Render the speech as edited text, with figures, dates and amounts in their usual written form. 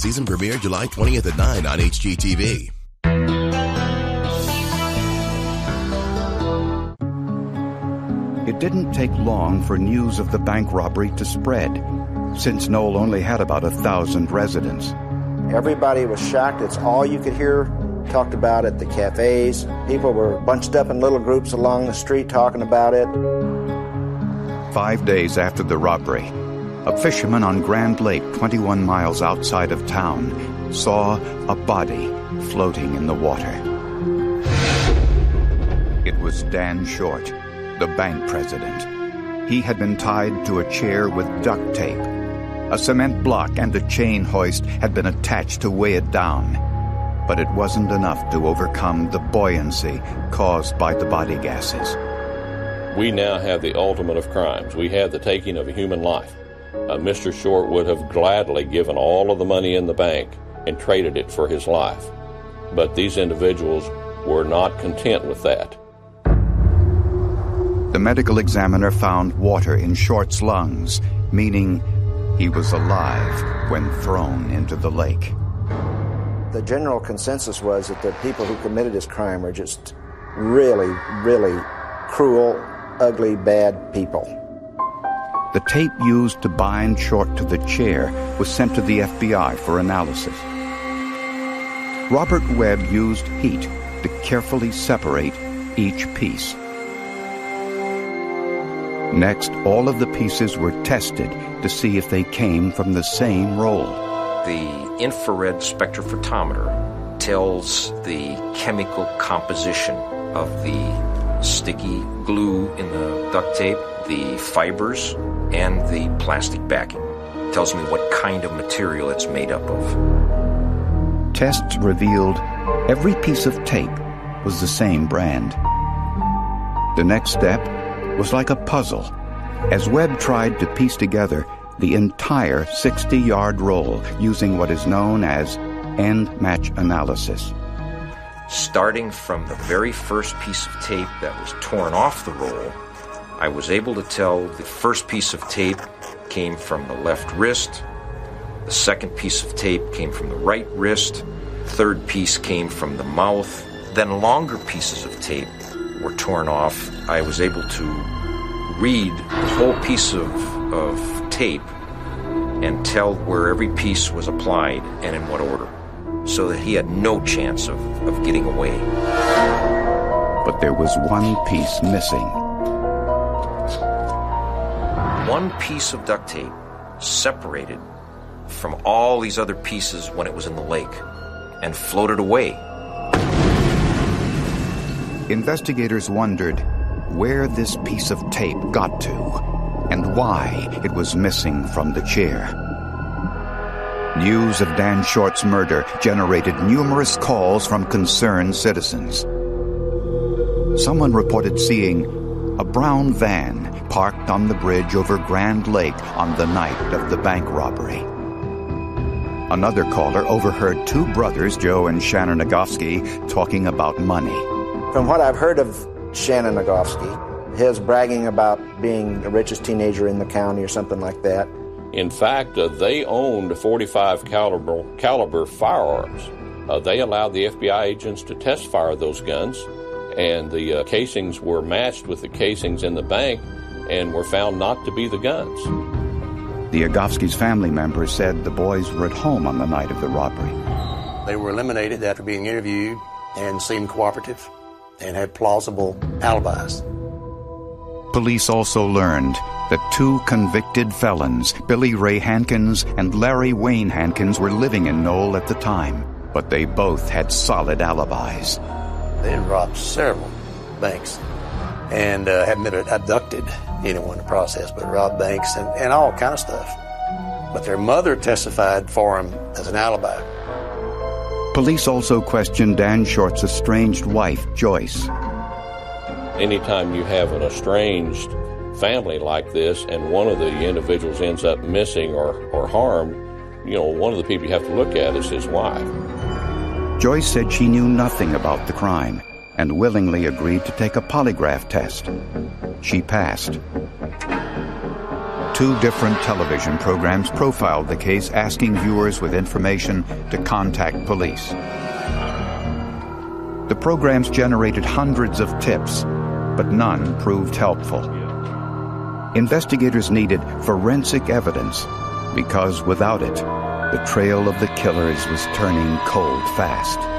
Season premiere July 20th at 9 on HGTV. It didn't take long for news of the bank robbery to spread, since Knoll only had about 1,000 residents. Everybody was shocked. It's all you could hear talked about at the cafes. People were bunched up in little groups along the street talking about it. 5 days after the robbery, a fisherman on Grand Lake, 21 miles outside of town, saw a body floating in the water. It was Dan Short, the bank president. He had been tied to a chair with duct tape. A cement block and a chain hoist had been attached to weigh it down. But it wasn't enough to overcome the buoyancy caused by the body gases. We now have the ultimate of crimes. We have the taking of a human life. Mr. Short would have gladly given all of the money in the bank and traded it for his life. But these individuals were not content with that. The medical examiner found water in Short's lungs, meaning he was alive when thrown into the lake. The general consensus was that the people who committed this crime were just really, really cruel, ugly, bad people. The tape used to bind Short to the chair was sent to the FBI for analysis. Robert Webb used heat to carefully separate each piece. Next, all of the pieces were tested to see if they came from the same roll. The infrared spectrophotometer tells the chemical composition of the sticky glue in the duct tape, the fibers, and the plastic backing. It tells me what kind of material it's made up of. Tests revealed every piece of tape was the same brand. The next step was like a puzzle, as Webb tried to piece together the entire 60-yard roll using what is known as end-match analysis. Starting from the very first piece of tape that was torn off the roll, I was able to tell the first piece of tape came from the left wrist, the second piece of tape came from the right wrist, third piece came from the mouth, then longer pieces of tape were torn off. I was able to read the whole piece of tape and tell where every piece was applied and in what order, so that he had no chance of getting away. But there was one piece missing. One piece of duct tape separated from all these other pieces when it was in the lake and floated away. Investigators wondered where this piece of tape got to and why it was missing from the chair. News of Dan Short's murder generated numerous calls from concerned citizens. Someone reported seeing a brown van parked on the bridge over Grand Lake on the night of the bank robbery. Another caller overheard two brothers, Joe and Shannon Nagofsky, talking about money. From what I've heard of Shannon Nagofsky, his bragging about being the richest teenager in the county or something like that. In fact, they owned 45 caliber firearms. They allowed the FBI agents to test fire those guns, and the casings were matched with the casings in the bank and were found not to be the guns. The Agofsky's family members said the boys were at home on the night of the robbery. They were eliminated after being interviewed and seemed cooperative and had plausible alibis. Police also learned that two convicted felons, Billy Ray Hankins and Larry Wayne Hankins, were living in Knoll at the time, but they both had solid alibis. They had robbed several banks and hadn't abducted anyone in the process, but robbed banks and all kind of stuff. But their mother testified for him as an alibi. Police also questioned Dan Short's estranged wife, Joyce. Anytime you have an estranged family like this and one of the individuals ends up missing or harmed, one of the people you have to look at is his wife. Joyce said she knew nothing about the crime and willingly agreed to take a polygraph test. She passed. 2 different television programs profiled the case, asking viewers with information to contact police. The programs generated hundreds of tips, but none proved helpful. Investigators needed forensic evidence because without it, the trail of the killers was turning cold fast.